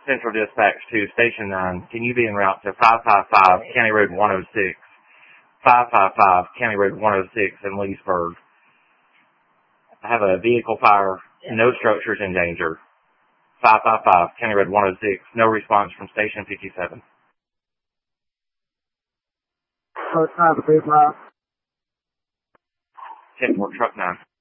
Central Dispatch to Station 9. Can you be en route to 555 County Road 106? 555 County Road 106 in Leesburg. I have a vehicle fire. No structures in danger. 555 County Road 106. No response from Station 57. First time to be 5. 10-4 Truck 9.